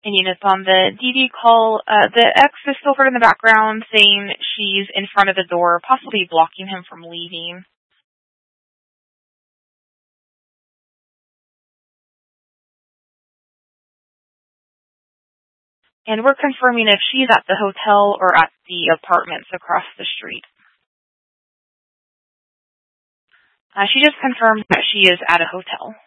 And units on the DD call, the ex is still heard in the background saying she's in front of the door, possibly blocking him from leaving. And we're confirming if she's at the hotel or at the apartments across the street. She just confirmed that she is at a hotel.